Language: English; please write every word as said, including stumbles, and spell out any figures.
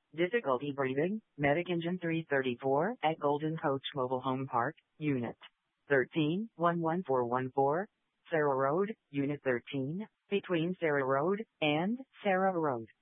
Difficulty breathing, Medic Engine three thirty-four at Golden Coach Mobile Home Park, Unit thirteen, one one four one four, Sarah Road, Unit thirteen, between Sarah Road and Sarah Road.